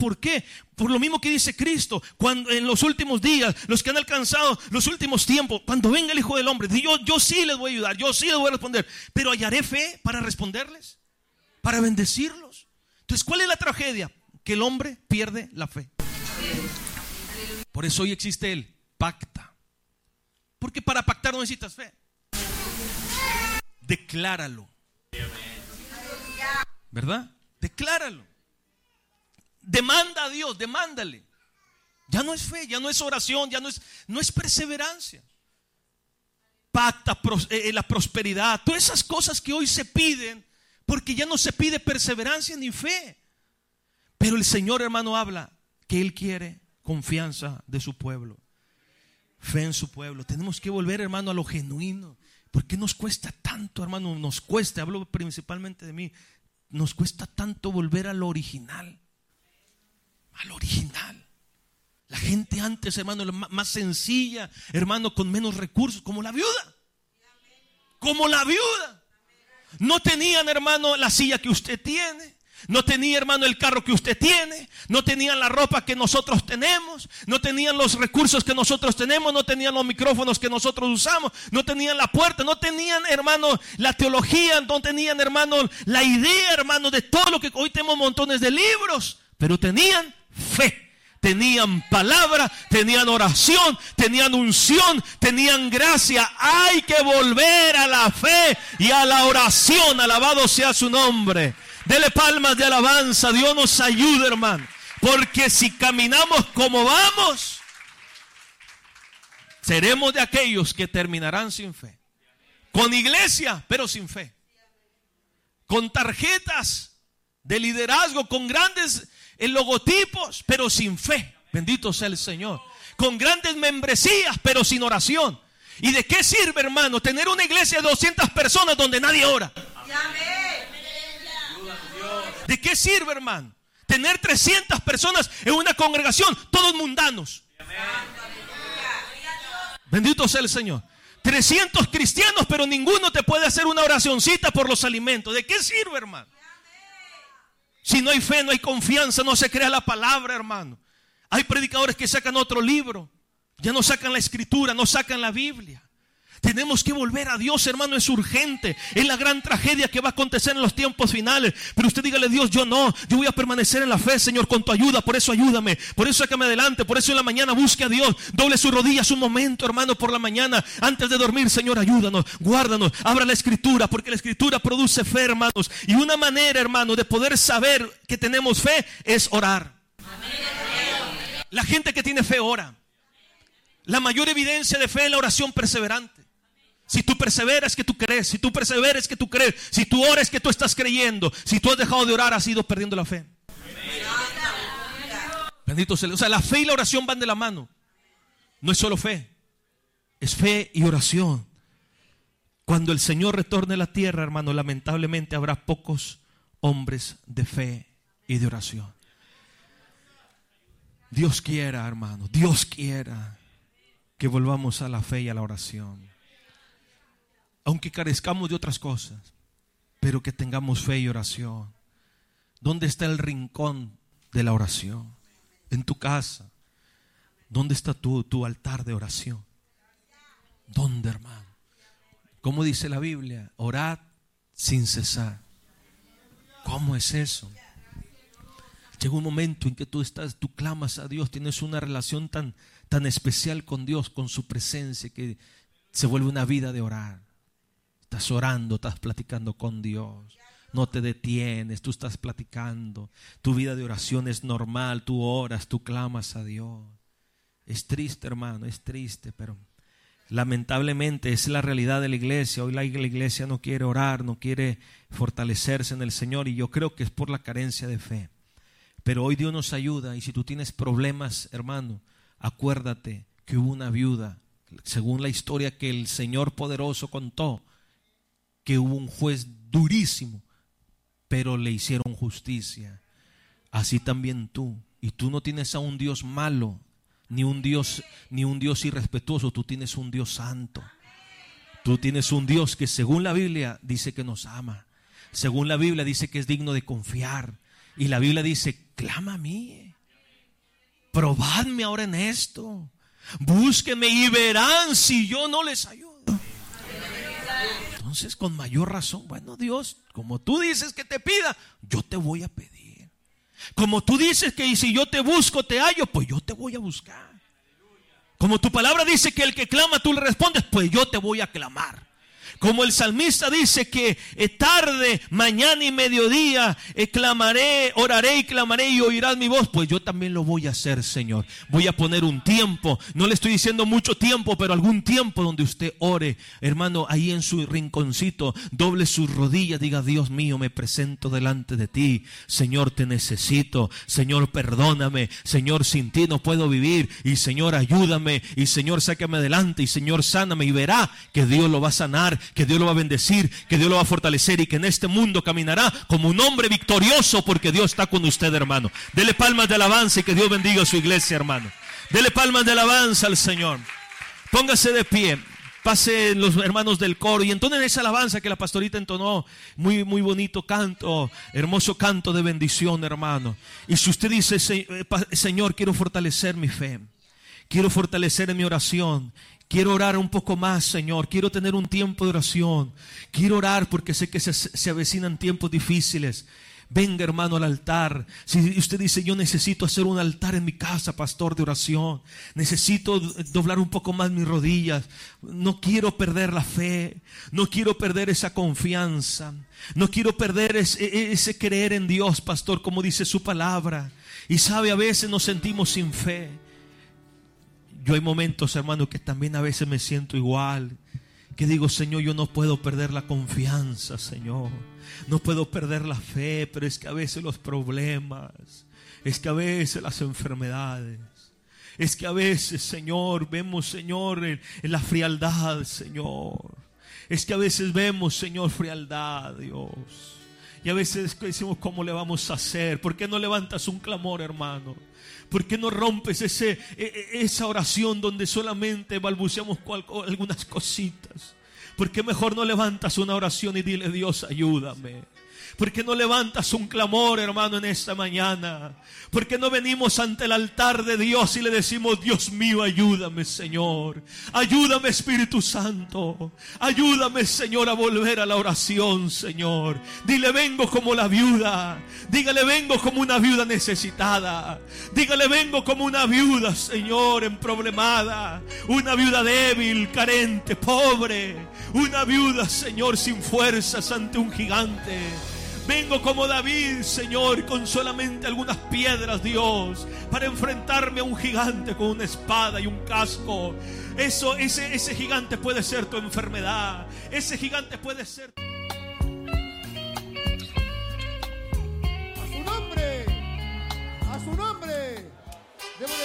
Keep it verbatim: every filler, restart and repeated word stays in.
¿Por qué? Por lo mismo que dice Cristo, cuando en los últimos días, los que han alcanzado los últimos tiempos, cuando venga el Hijo del Hombre, yo, yo sí les voy a ayudar, yo sí les voy a responder, pero hallaré fe para responderles, para bendecirlos. Entonces, ¿cuál es la tragedia? Que el hombre pierde la fe. Por eso hoy existe el pacta. Porque para pactar no necesitas fe. Decláralo. ¿Verdad? Decláralo. Demanda a Dios, demándale. Ya no es fe, ya no es oración, ya no es, no es perseverancia. Pacta pros, eh, la prosperidad, todas esas cosas que hoy se piden, porque ya no se pide perseverancia ni fe. Pero el Señor, hermano, habla que Él quiere confianza de su pueblo, fe en su pueblo. Tenemos que volver, hermano, a lo genuino. ¿Por qué nos cuesta tanto, hermano? Nos cuesta, hablo principalmente de mí, nos cuesta tanto volver a lo original. A lo original. La gente antes, hermano, más sencilla, hermano, con menos recursos, como la viuda. Como la viuda. No tenían, hermano, la silla que usted tiene. No tenía, hermano, el carro que usted tiene. No tenían la ropa que nosotros tenemos. No tenían los recursos que nosotros tenemos. No tenían los micrófonos que nosotros usamos. No tenían la puerta. No tenían, hermano, la teología. No tenían, hermano, la idea, hermano, de todo lo que hoy tenemos montones de libros. Pero tenían fe. Tenían palabra, tenían oración, tenían unción, tenían gracia. Hay que volver a la fe y a la oración. Alabado sea su nombre. Dele palmas de alabanza. Dios nos ayude, hermano. Porque si caminamos como vamos, seremos de aquellos que terminarán sin fe. Con iglesia, pero sin fe. Con tarjetas de liderazgo, con grandes en logotipos, pero sin fe. Bendito sea el Señor. Con grandes membresías, pero sin oración. ¿Y de qué sirve, hermano, tener una iglesia de doscientas personas donde nadie ora? ¿De qué sirve, hermano, tener trescientas personas en una congregación, todos mundanos? Bendito sea el Señor. trescientos cristianos, pero ninguno te puede hacer una oracioncita por los alimentos. ¿De qué sirve, hermano? Si no hay fe, no hay confianza, no se crea la palabra, hermano. Hay predicadores que sacan otro libro, ya no sacan la escritura, no sacan la Biblia. Tenemos que volver a Dios, hermano, es urgente. Es la gran tragedia que va a acontecer en los tiempos finales. Pero usted dígale a Dios, yo no, yo voy a permanecer en la fe, Señor, con tu ayuda. Por eso ayúdame, por eso sácame adelante. Por eso en la mañana busque a Dios. Doble sus rodillas un momento, hermano, por la mañana. Antes de dormir, Señor, ayúdanos, guárdanos. Abra la escritura, porque la escritura produce fe, hermanos. Y una manera, hermano, de poder saber que tenemos fe es orar. La gente que tiene fe ora. La mayor evidencia de fe es la oración perseverante. Si tú perseveras, que tú crees. Si tú perseveras, que tú crees. Si tú oras, que tú estás creyendo. Si tú has dejado de orar, has ido perdiendo la fe. Bendito sea. O sea, la fe y la oración van de la mano. No es solo fe, es fe y oración. Cuando el Señor retorne a la tierra, hermano, lamentablemente habrá pocos hombres de fe y de oración. Dios quiera, hermano, Dios quiera que volvamos a la fe y a la oración. Aunque carezcamos de otras cosas, pero que tengamos fe y oración. ¿Dónde está el rincón de la oración? En tu casa. ¿Dónde está tu, tu altar de oración? ¿Dónde, hermano? ¿Cómo dice la Biblia? Orad sin cesar. ¿Cómo es eso? Llega un momento en que tú estás, tú clamas a Dios, tienes una relación tan, tan especial con Dios, con su presencia, que se vuelve una vida de orar. Estás orando, estás platicando con Dios. No te detienes, tú estás platicando. Tu vida de oración es normal, tú oras, tú clamas a Dios. Es triste, hermano, es triste, pero lamentablemente es la realidad de la iglesia. Hoy la iglesia no quiere orar, no quiere fortalecerse en el Señor, y yo creo que es por la carencia de fe. Pero hoy Dios nos ayuda, y si tú tienes problemas, hermano, acuérdate que hubo una viuda, según la historia que el Señor poderoso contó, que hubo un juez durísimo, pero le hicieron justicia. Así también tú. Y tú no tienes a un Dios malo, ni un Dios, ni un Dios irrespetuoso. Tú tienes un Dios santo. Tú tienes un Dios que según la Biblia dice que nos ama. Según la Biblia dice que es digno de confiar. Y la Biblia dice, clama a mí. Probadme ahora en esto. Búsquenme y verán si yo no les ayudo. Entonces, con mayor razón, bueno, Dios, como tú dices que te pida, yo te voy a pedir. Como tú dices que si yo te busco, te hallo, pues yo te voy a buscar. Como tu palabra dice que el que clama tú le respondes, pues yo te voy a clamar. Como el salmista dice que tarde, mañana y mediodía eh, clamaré, oraré y clamaré y oirás mi voz, pues yo también lo voy a hacer, Señor. Voy a poner un tiempo, no le estoy diciendo mucho tiempo, pero algún tiempo donde usted ore, hermano, ahí en su rinconcito, doble sus rodillas, diga: Dios mío, me presento delante de ti, Señor, te necesito, Señor, perdóname, Señor, sin ti no puedo vivir, y Señor, ayúdame, y Señor, sácame adelante, y Señor, sáname, y verá que Dios lo va a sanar, que Dios lo va a bendecir, que Dios lo va a fortalecer y que en este mundo caminará como un hombre victorioso porque Dios está con usted, hermano. Dele palmas de alabanza y que Dios bendiga a su iglesia, hermano. Dele palmas de alabanza al Señor. Póngase de pie. Pase los hermanos del coro y entonen esa alabanza que la pastorita entonó. Muy, muy bonito canto, hermoso canto de bendición, hermano. Y si usted dice: Señor, quiero fortalecer mi fe, quiero fortalecer en mi oración, quiero orar un poco más, Señor, quiero tener un tiempo de oración, quiero orar porque sé que se, se avecinan tiempos difíciles. Venga, hermano, al altar. Si usted dice: yo necesito hacer un altar en mi casa, pastor, de oración, necesito doblar un poco más mis rodillas, no quiero perder la fe, no quiero perder esa confianza, no quiero perder ese, ese creer en Dios, pastor, como dice su palabra. Y sabe, a veces nos sentimos sin fe. Yo hay momentos, hermano, que también a veces me siento igual, que digo: Señor, yo no puedo perder la confianza, Señor, no puedo perder la fe, pero es que a veces los problemas, es que a veces las enfermedades, es que a veces, Señor, vemos, Señor, en, en la frialdad, Señor, es que a veces vemos, Señor, frialdad, Dios, y a veces decimos: ¿cómo le vamos a hacer? ¿Por qué no levantas un clamor, hermano? ¿Por qué no rompes ese, esa oración donde solamente balbuceamos cual, algunas cositas? ¿Por qué mejor no levantas una oración y dile: Dios, ayúdame? ¿Por qué no levantas un clamor, hermano, en esta mañana? ¿Por qué no venimos ante el altar de Dios y le decimos: Dios mío, ayúdame, Señor? Ayúdame, Espíritu Santo. Ayúdame, Señor, a volver a la oración, Señor. Dile: vengo como la viuda. Dígale: vengo como una viuda necesitada. Dígale: vengo como una viuda, Señor, emproblemada. Una viuda débil, carente, pobre. Una viuda, Señor, sin fuerzas ante un gigante. Vengo como David, Señor, con solamente algunas piedras, Dios, para enfrentarme a un gigante con una espada y un casco. Eso, ese, ese gigante puede ser tu enfermedad. Ese gigante puede ser...